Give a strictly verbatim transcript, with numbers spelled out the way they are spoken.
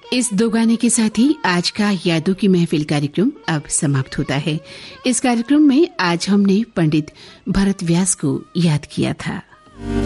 इस दो गाने के साथ ही आज का यादों की महफिल कार्यक्रम अब समाप्त होता है। इस कार्यक्रम में आज हमने पंडित भरत व्यास को याद किया था।